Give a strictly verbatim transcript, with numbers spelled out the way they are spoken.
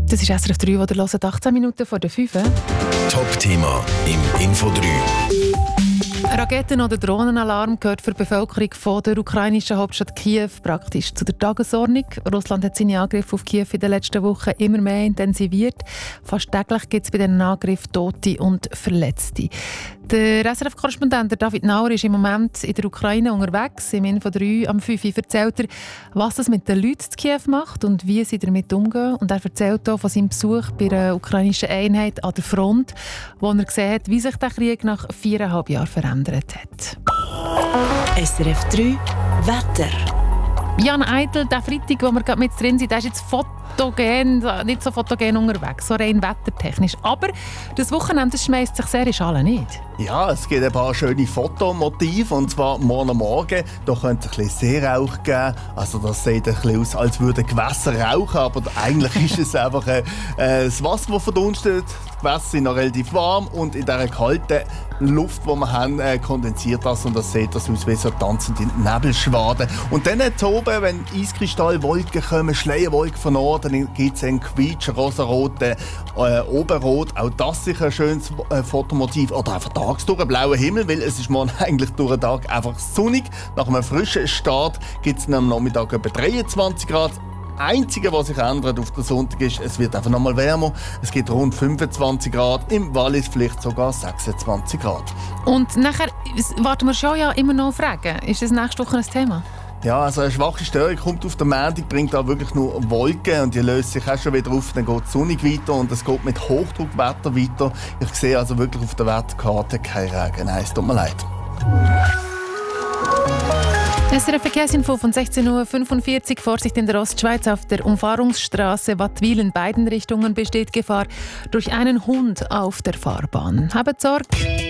Das ist S R F drei, wo ihr hört, achtzehn Minuten vor der fünf. Top-Thema im Info drei. Raketen- oder Drohnenalarm gehört für die Bevölkerung von der ukrainischen Hauptstadt Kiew praktisch zu der Tagesordnung. Russland hat seine Angriffe auf Kiew in den letzten Wochen immer mehr intensiviert. Fast täglich gibt es bei diesen Angriffen Tote und Verletzte. Der S R F-Korrespondent David Nauer ist im Moment in der Ukraine unterwegs. Im Info drei am fünf Uhr erzählt er, was das mit den Leuten in Kiew macht und wie sie damit umgehen. Und er erzählt auch von seinem Besuch bei einer ukrainischen Einheit an der Front, wo er gesehen hat, wie sich der Krieg nach viereinhalb Jahren verändert hat. S R F drei Wetter. Jan Eitel, der Freitag, wo wir gerade mit drin sind, der ist jetzt fotogen, nicht so fotogen unterwegs, so rein wettertechnisch. Aber das Wochenende schmeißt sich sehr in Schale nicht. Ja, es gibt ein paar schöne Fotomotive, und zwar morgen Morgen. Da könnte es ein bisschen Seerauch geben. Also das sieht ein bisschen aus, als würden Gewässer rauchen, aber eigentlich ist es einfach äh, das Wasser, das verdunstet. Die Gewässer sind noch relativ warm und in dieser kalten Luft, die wir haben, äh, kondensiert das, und das sieht das aus wie so tanzende Nebelschwaden. Und dann hier oben, wenn Eiskristallwolken kommen, Schleierwolken von Norden, dann gibt es einen quietsch rosaroten äh, Oberrot. Auch das ist ein schönes äh, Fotomotiv. Oder einfach tagsdurch ein blauer Himmel, weil es ist morgen eigentlich durch den Tag einfach sonnig. Nach einem frischen Start gibt es am Nachmittag etwa dreiundzwanzig Grad. Das Einzige, was sich ändert auf den Sonntag, ist, es wird einfach noch mal wärmer. Es gibt rund fünfundzwanzig Grad, im Wallis vielleicht sogar sechsundzwanzig Grad. Und nachher warten wir schon ja immer noch auf Regen. Ist das nächste Woche ein Thema? Ja, also eine schwache Störung kommt auf den Montag, bringt da wirklich nur Wolken, und die löst sich auch schon wieder auf. Dann geht es sonnig weiter und es geht mit Hochdruckwetter weiter. Ich sehe also wirklich auf der Wetterkarte kein Regen. Nein, es tut mir leid. S R F-Verkehrsinfo von sechzehn Uhr fünfundvierzig. Vorsicht in der Ostschweiz. Auf der Umfahrungsstraße Wattwil in beiden Richtungen besteht Gefahr durch einen Hund auf der Fahrbahn. Habt Sorge.